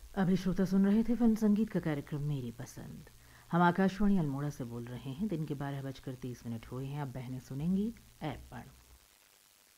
अभी श्रोता सुन रहे थे फिल्म संगीत का कार्यक्रम मेरी पसंद। हम आकाशवाणी अल्मोड़ा से बोल रहे हैं। दिन के 12 बजकर 30 मिनट हुए हैं। अब बहनें सुनेंगी ऐप पर।